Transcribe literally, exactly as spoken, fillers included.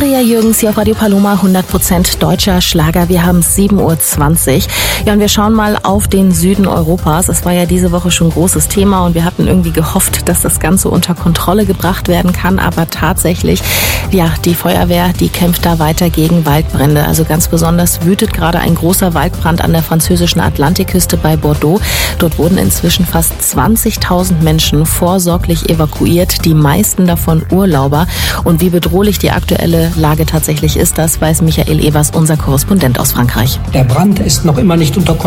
Andrea Jürgens hier auf Radio Paloma, hundert Prozent deutscher Schlager. Wir haben sieben Uhr zwanzig. Ja, und wir schauen mal auf den Süden Europas. Es war ja diese Woche schon ein großes Thema und wir hatten irgendwie gehofft, dass das Ganze unter Kontrolle gebracht werden kann. Aber tatsächlich, ja, die Feuerwehr, die kämpft da weiter gegen Waldbrände. Also ganz besonders wütet gerade ein großer Waldbrand an der französischen Atlantikküste bei Bordeaux. Dort wurden inzwischen fast zwanzigtausend Menschen vorsorglich evakuiert, die meisten davon Urlauber. Und wie bedrohlich die aktuelle Lage tatsächlich ist, das weiß Michael Evers, unser Korrespondent aus Frankreich. Der Brand ist noch immer nicht unter Kontrolle.